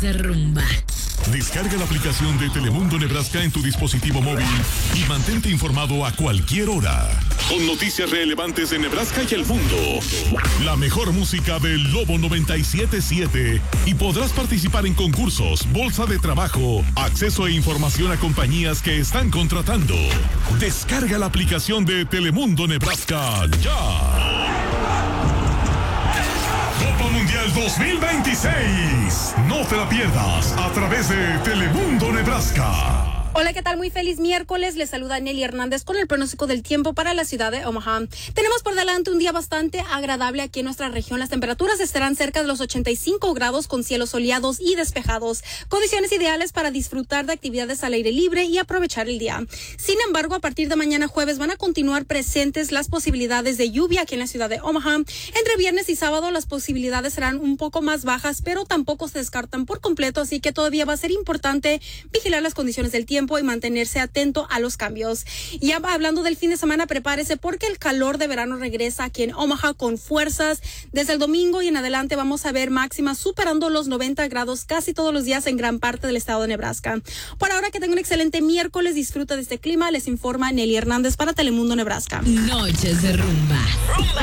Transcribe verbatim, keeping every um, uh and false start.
de rumba. Descarga la aplicación de Telemundo Nebraska en tu dispositivo móvil y mantente informado a cualquier hora. Con noticias relevantes de Nebraska y el mundo. La mejor música del Lobo noventa y siete punto siete. Y podrás participar en concursos, bolsa de trabajo, acceso e información a compañías que están contratando. Descarga la aplicación de Telemundo Nebraska ya. Copa Mundial dos mil veintiséis. No te la pierdas a través de Telemundo Nebraska. Hola, ¿qué tal? Muy feliz miércoles. Les saluda Nelly Hernández con el pronóstico del tiempo para la ciudad de Omaha. Tenemos por delante un día bastante agradable aquí en nuestra región. Las temperaturas estarán cerca de los ochenta y cinco grados con cielos soleados y despejados. Condiciones ideales para disfrutar de actividades al aire libre y aprovechar el día. Sin embargo, a partir de mañana jueves van a continuar presentes las posibilidades de lluvia aquí en la ciudad de Omaha. Entre viernes y sábado las posibilidades serán un poco más bajas, pero tampoco se descartan por completo, así que todavía va a ser importante vigilar las condiciones del tiempo y mantenerse atento a los cambios. Ya hablando del fin de semana, prepárese porque el calor de verano regresa aquí en Omaha con fuerzas. Desde el domingo y en adelante vamos a ver máximas superando los noventa grados casi todos los días en gran parte del estado de Nebraska. Por ahora, que tengan un excelente miércoles, disfruta de este clima. Les informa Nelly Hernández para Telemundo Nebraska. Noches de rumba.